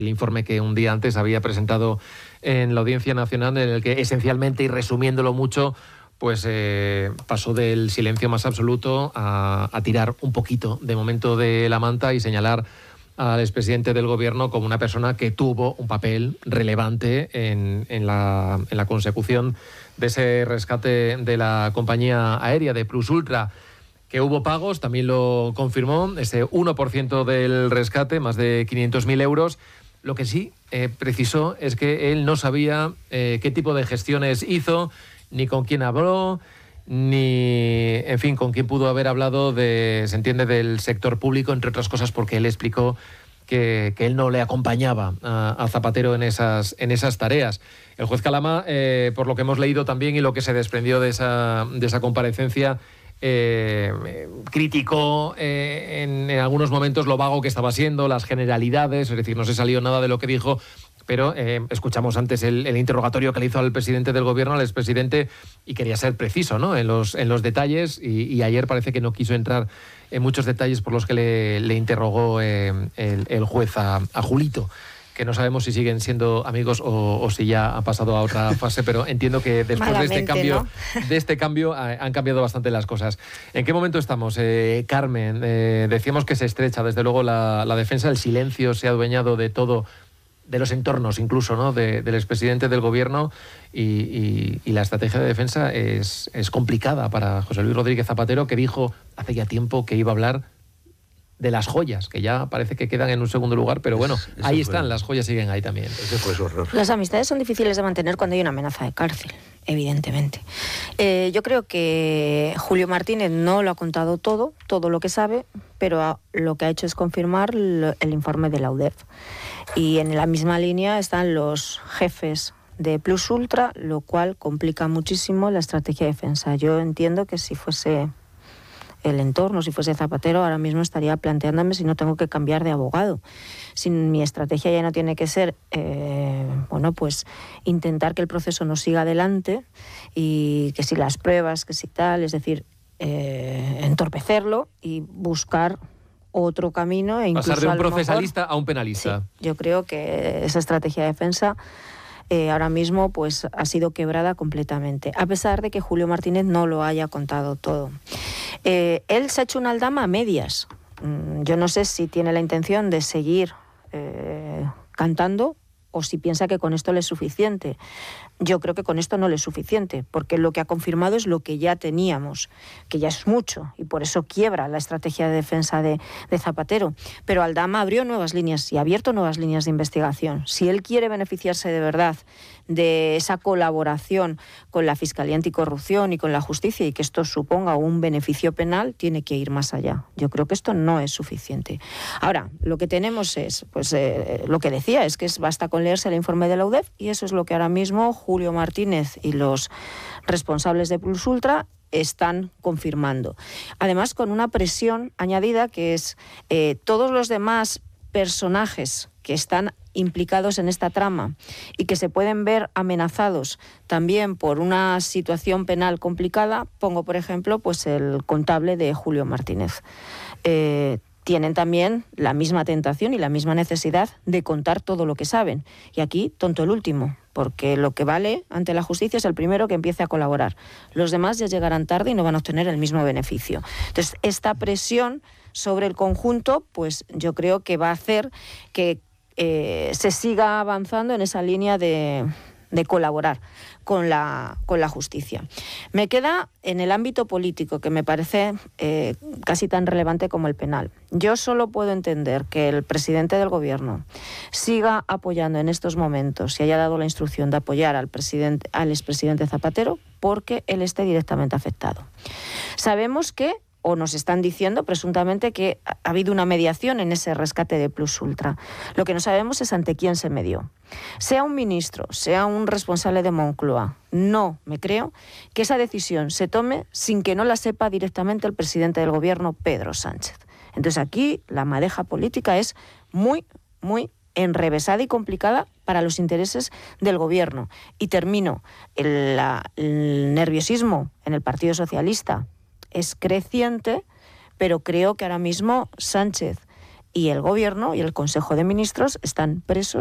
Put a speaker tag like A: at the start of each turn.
A: el informe que un día antes había presentado en la Audiencia Nacional, en el que esencialmente, y resumiéndolo mucho, pues pasó del silencio más absoluto a tirar un poquito de momento de la manta y señalar al expresidente del Gobierno como una persona que tuvo un papel relevante en la consecución de ese rescate de la compañía aérea de Plus Ultra. Que hubo pagos, también lo confirmó, ese 1% del rescate, más de 500.000 euros. Lo que sí precisó es que él no sabía qué tipo de gestiones hizo, ni con quién habló, ni, en fin, con quién pudo haber hablado, se entiende, del sector público, entre otras cosas porque él explicó que él no le acompañaba a Zapatero en esas tareas. El juez Calama, por lo que hemos leído también y lo que se desprendió de esa comparecencia, criticó en algunos momentos lo vago que estaba siendo, las generalidades, es decir, no se salió nada de lo que dijo, pero escuchamos antes el interrogatorio que le hizo al presidente del Gobierno, al expresidente, y quería ser preciso, ¿no?, en los detalles, y ayer parece que no quiso entrar en muchos detalles por los que le interrogó el juez a Julito, que no sabemos si siguen siendo amigos o si ya ha pasado a otra fase, pero entiendo que después
B: Malamente,
A: de este cambio han cambiado bastante las cosas. ¿En qué momento estamos, Carmen? Decíamos que se estrecha, desde luego, la defensa, el silencio se ha adueñado de todo, de los entornos incluso, ¿no?, del expresidente del Gobierno, y la estrategia de defensa es complicada para José Luis Rodríguez Zapatero, que dijo hace ya tiempo que iba a hablar de las joyas, que ya parece que quedan en un segundo lugar, pero bueno, ahí están, las joyas siguen ahí también.
C: Ese fue su horror.
B: Las amistades son difíciles de mantener cuando hay una amenaza de cárcel, evidentemente. Yo creo que Julio Martínez no lo ha contado todo lo que sabe, pero lo que ha hecho es confirmar el informe de la UDEF. Y en la misma línea están los jefes de Plus Ultra, lo cual complica muchísimo la estrategia de defensa. Yo entiendo que si fuese el entorno, si fuese Zapatero, ahora mismo estaría planteándome si no tengo que cambiar de abogado. Si mi estrategia ya no tiene que ser, pues intentar que el proceso no siga adelante, y que si las pruebas, que si tal, es decir, entorpecerlo y buscar otro camino. E incluso
A: pasar de un
B: a lo
A: procesalista
B: mejor,
A: a un penalista.
B: Sí, yo creo que esa estrategia de defensa ahora mismo pues ha sido quebrada completamente, a pesar de que Julio Martínez no lo haya contado todo. Él se ha hecho una aldama a medias. Yo no sé si tiene la intención de seguir cantando o si piensa que con esto le es suficiente. Yo creo que con esto no le es suficiente, porque lo que ha confirmado es lo que ya teníamos, que ya es mucho, y por eso quiebra la estrategia de defensa de Zapatero. Pero Aldama abrió nuevas líneas y ha abierto nuevas líneas de investigación. Si él quiere beneficiarse de verdad de esa colaboración con la Fiscalía Anticorrupción y con la justicia, y que esto suponga un beneficio penal, tiene que ir más allá. Yo creo que esto no es suficiente. Ahora, lo que tenemos es, lo que decía, es que basta con leerse el informe de la UDEF, y eso es lo que ahora mismo Julio Martínez y los responsables de Plus Ultra están confirmando. Además, con una presión añadida, que es todos los demás personajes que están implicados en esta trama y que se pueden ver amenazados también por una situación penal complicada. Pongo, por ejemplo, pues el contable de Julio Martínez. Tienen también la misma tentación y la misma necesidad de contar todo lo que saben. Y aquí, tonto el último, porque lo que vale ante la justicia es el primero que empiece a colaborar. Los demás ya llegarán tarde y no van a obtener el mismo beneficio. Entonces, esta presión sobre el conjunto, pues yo creo que va a hacer que se siga avanzando en esa línea de colaborar con la justicia. Me queda en el ámbito político, que me parece casi tan relevante como el penal. Yo solo puedo entender que el presidente del Gobierno siga apoyando en estos momentos y haya dado la instrucción de apoyar al expresidente Zapatero porque él esté directamente afectado. Sabemos que, o nos están diciendo presuntamente, que ha habido una mediación en ese rescate de Plus Ultra. Lo que no sabemos es ante quién se medió. Sea un ministro, sea un responsable de Moncloa, no me creo que esa decisión se tome sin que no la sepa directamente el presidente del Gobierno, Pedro Sánchez. Entonces aquí la madeja política es muy, muy enrevesada y complicada para los intereses del Gobierno. Y termino. El nerviosismo en el Partido Socialista es creciente, pero creo que ahora mismo Sánchez y el Gobierno y el Consejo de Ministros están presos